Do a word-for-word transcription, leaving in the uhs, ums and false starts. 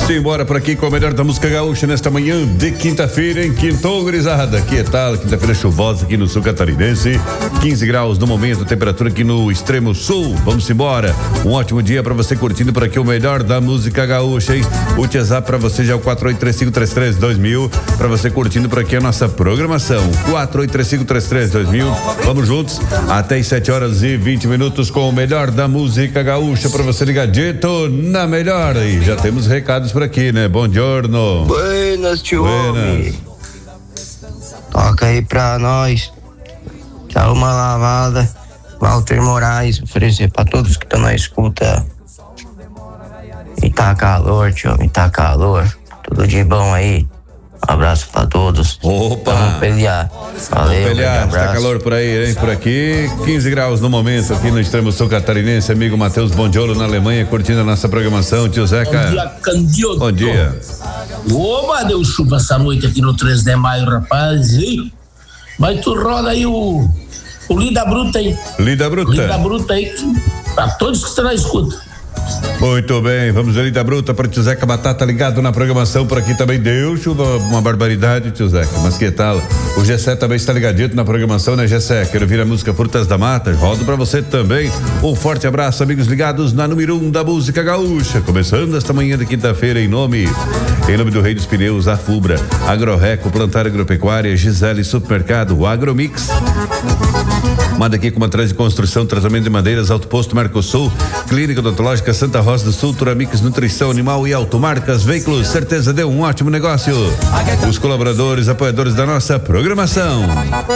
Simbora por aqui com o melhor da música gaúcha nesta manhã de quinta-feira em Quintou, gurizada. Que tal? Quinta-feira chuvosa aqui no sul catarinense. quinze graus no momento, temperatura aqui no extremo sul. Vamos embora. Um ótimo dia para você curtindo por aqui o melhor da música gaúcha, hein? O WhatsApp para você já é o quatro oito três cinco três três dois mil. Para você curtindo por aqui a nossa programação. quatro oito três cinco três três dois mil. Vamos juntos até as sete horas e vinte minutos com o melhor da música gaúcha para você ligadito na melhor. E já temos recados por aqui, né? Bom giorno. Buenas, tio. Buenas. Toca aí pra nós. Tchau, uma lavada. Walter Moraes, oferecer pra todos que estão na escuta. E tá calor, tio, e tá calor. Tudo de bom aí. Um abraço pra todos. Opa! Vamos pelear. Valeu, Vamos pelear. Um Está calor por aí, hein? Por aqui, quinze graus no momento aqui no extremo sul catarinense. Amigo Matheus Bondiolo na Alemanha, curtindo a nossa programação. Tio Zeca. Bom dia, Candioto. Bom dia. Opa, deu chuva essa noite aqui no três de maio, rapaz. E... Mas tu roda aí o, o Lida Bruta aí. Lida Bruta. Lida Bruta aí, pra todos que estão na escuta. Muito bem, vamos ali da Bruta para o Tio Zeca Batata ligado na programação. Por aqui também deu chuva, uma barbaridade, Tio Zeca, mas que tal? O Gessé também está ligadito na programação, né, Gessé? Quero ouvir a música Frutas da Mata, rodo para você também. Um forte abraço, amigos ligados na número um da música gaúcha. Começando esta manhã de quinta-feira em nome, em nome do Rei dos Pneus, a Fubra, Agrorreco, Plantar Agropecuária, Gisele Supermercado, o Agromix. Manda aqui com matriz de construção, tratamento de madeiras, Alto Posto Mercosul, Clínica Odontológica Santa Rosa do Sul, Turamix Nutrição Animal e Automarcas Veículos. Certeza deu um ótimo negócio. Os colaboradores, apoiadores da nossa programação.